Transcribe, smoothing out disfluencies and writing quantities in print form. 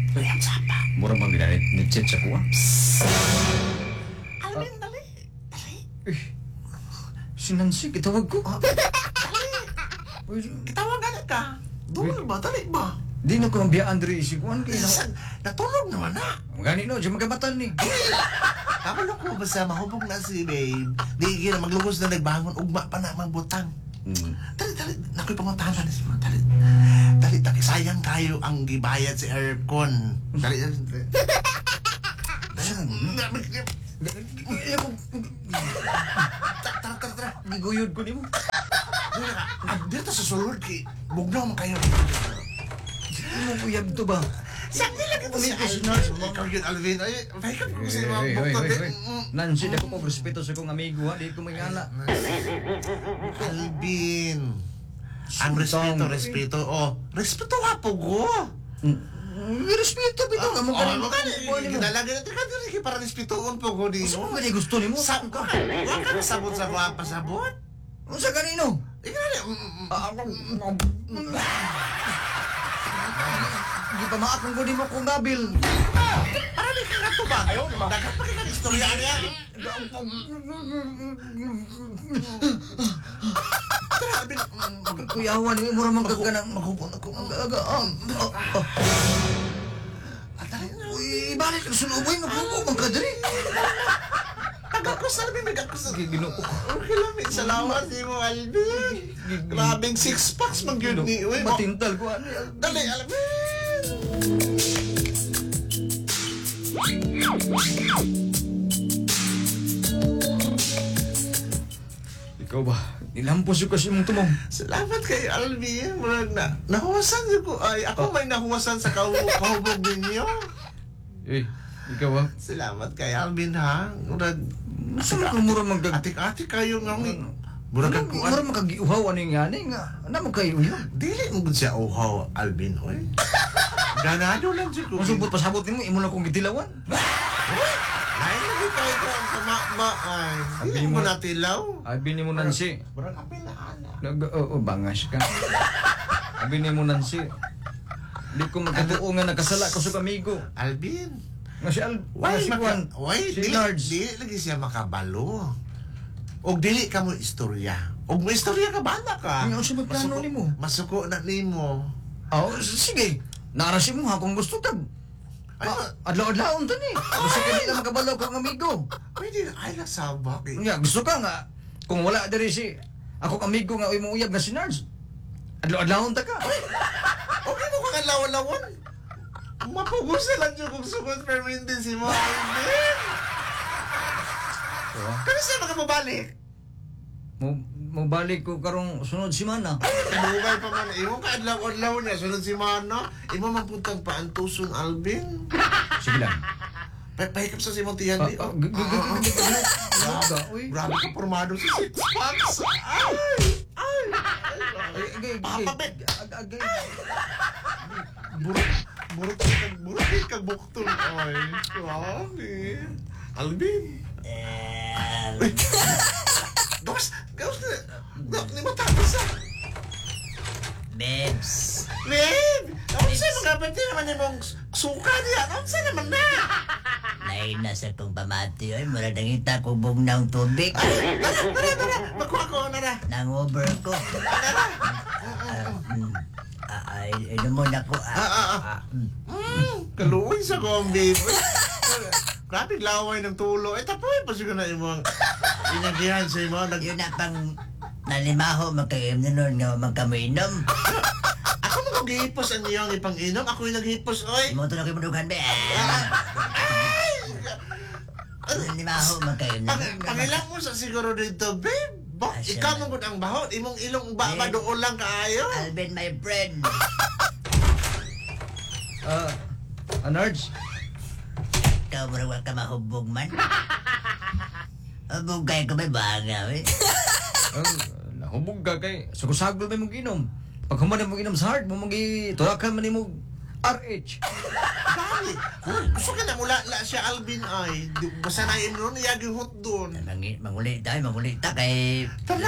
Ang sapa. Mura bang ginanit-chat sa kuha? Alvin, dali. Dali. Si Nancy, kitawag ko. Kitawag ka ka. Doon ba? Dali ba? Di na ko ang biya Andre isikuan kayo. Natulog naman na. Gani no, siya magkabatan ni. Kapalo ko basta mahubog na si babe. Di na maglungos na nagbangon. Ugma pa na magbutang. Dali. Nako'y panguntahan na siya. Dali. Sayang kayo ang gibayad si aircon. Dali. Tara. Giguyod ko ni mo. Dito sa sulod ki. Bugnaw mo kayo. Ano mo uyab to ba? Sakti lang ito si Alvin. Ikaw yun, Alvin. Ay, mahikap ko sa mga bukod. Nancy, dako ko respeto sa kong amigo ha. Di ko mayala. Alvin. Ang respeto. Oh, respeto nga po ko. Respeto bito nga mo kanimo. Ginalaga natin ka din para respetoon po ko din. Gusto mo gani gusto nimo? Saan ka? Huwag ka nasabot sa mga pasabot. Sa kanino? Di pa maakong ko di mo kong gabil. Para di ka nga to ba? Ayaw, dagat pa kita istorya niya. Kuyawan ni mura man ka nang maghupon ako ang gagaam. Ibalik ang suluboy na po ko magkadiri. Nagakusal. Ginoo ko. Okay lang, may salamat si mo, Alvin. Grabing 6 packs mag-yun ni. Matintal ko ano. Dali, Alvin. Ikaw ba? Nilampos yung kasi mong tumong. Salamat kay Alvin. Murag na. Nahuwasan ko. Ay, ako may nahuwasan sa kahubog ninyo. Ikaw ba? Salamat kay Alvin, ha? Murag. Saan ka mura Atik-atik kayo nga. Murag ka kuan. Mura magkagiuhaw ano yung yan nga. Ano mo kayo yun? Dili mo gud siya uhaw, Alvin, oy. Ganado lang siya ko. Masubot pasabot mo, imo lang kong gitilawan. Ay, lagi tayo ko ang kama ay. Hindi mo natilaw. Abi ni mo Nancy. Murag apil na ana. Bangas ka. Abi ni mo Nancy. Di ko magkatuo nga nakasala ko sa amigo. Alvin. Nga si si Large. Dili lagi siya makabalo. Og dili ka mo istorya. Og mo istorya ka bala ka. Ano siya magplano nimo? Masuko na nimo. Sige. Narasi mo ha kung gusto ka. Adlaw-adlaw to ni. Gusto ka di na makabalaw kang amigo. Pwede na ay nasabak. Gusto ka nga. Kung wala diri si akong amigo nga uy mo uyab nga si Nards. Adlaw-adlaw ta ka. Okay mo kang lawan-lawan. Mapugos na lang yung kung sukot permin din si mo, Alvin. Kano siya makamabalik? Mo balik ko karong sunod semana. Bugay pa man. Imo ka adlaw-adlaw niya. Sunod si Mana. Imo mapuntang paantuson, Alvin. Sige lang. Pahikap sa si Montihan di. Grabe ka formado sa 6 packs. Ay. Papabit. Burot kag buktol. Ay, grabe. Alvin. Gawas ni matapos ah. Bebs. Babe! Ano sa'yo mga pati naman yung suka niya? Ano sa'yo naman na? Lain na sa kong pamati, oy. Mura nangita ko bugnaw tubig. Tara. Magkuha ko na. Nang-over ko. Inom mo na ko. Kaluoy sa ko ang babe. Grabe laway ng tulo. Tapoy pa siguro na yung mga inagihan sa mga Yun na pang nalimaho magkagayam na nun nga magkamuinom. Ako mag-hipos ang iyong ipang-inom. Ako yung naghipos, oy. Imo to na kimudugan, be. Nalimaho magkagayam na nun. Pangilang mo sa siguro dito, babe. Ikaw mo ang bahot. Imong ilong ba doon lang kaayo. Alvin, my friend. Nards? Ikaw mo rin ka mahubog man. Bugay ko may banga, eh. Nahubog ka kay sagol may mong inom. Pag human mong inom sa heart, mo tulakan man mo RH. Dali. Gusto ka na mula siya Alvin ay. Basta na yun nun, iyagi hot doon. Manguli ta kay... Tala